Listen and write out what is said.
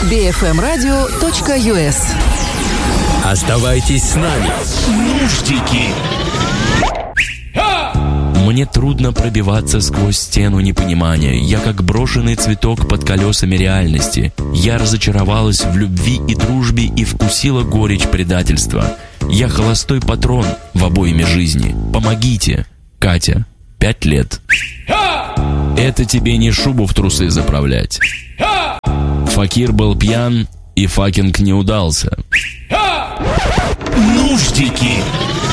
bfmradio.us. Оставайтесь с нами. Нуждики. Мне трудно пробиваться сквозь стену непонимания. Я как брошенный цветок под колесами реальности. Я разочаровалась в любви и дружбе и вкусила горечь предательства. Я холостой патрон в обойме жизни. Помогите. Катя, 5 лет. Это тебе не шубу в трусы заправлять. Факир был пьян, и факинг не удался. Нуждики.